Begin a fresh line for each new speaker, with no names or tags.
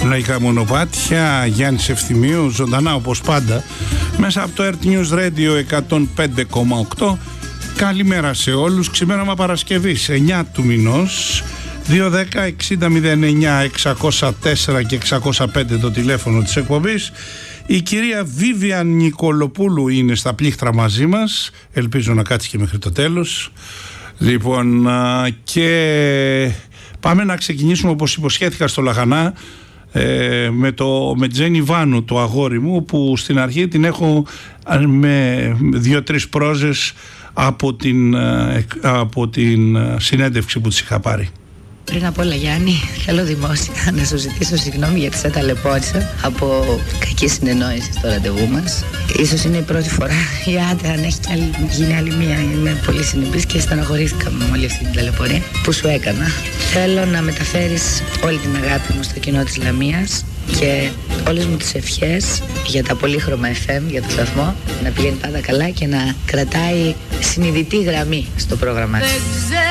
Λαϊκά μονοπάτια, Γιάννης Ευθυμίου, ζωντανά όπως πάντα, μέσα από το Earth News Radio 105,8. Καλημέρα σε όλους. Ξημέρωμα Παρασκευής, 9 του μηνός. 210-60-09-604 και 605 το τηλέφωνο της εκπομπής. Η κυρία Βίβιαν Νικολοπούλου είναι στα πλήκτρα μαζί μας. Ελπίζω να κάτσει και μέχρι το τέλος. Λοιπόν, και πάμε να ξεκινήσουμε όπως υποσχέθηκα στο Λαχανά με Τζένι Βάνου, το αγόρι μου, που στην αρχή την έχω με 2-3 πρόζες από την συνέντευξη που της είχα πάρει.
Πριν απ' όλα, Γιάννη, θέλω δημόσια να σου ζητήσω συγγνώμη γιατί σε ταλαιπώρησα από κακή συνεννόηση στο ραντεβού μας. Ίσως είναι η πρώτη φορά, ή άντε αν έχει γίνει άλλη μία. Είμαι πολύ συνεπής και στεναχωρήθηκα με όλη αυτή την ταλαιπωρία που σου έκανα. Θέλω να μεταφέρεις όλη την αγάπη μου στο κοινό της Λαμίας και όλες μου τις ευχές για τα πολύχρωμα FM, για το σταθμό, να πηγαίνει πάντα καλά και να κρατάει συνειδητή γραμμή στο πρόγραμμα.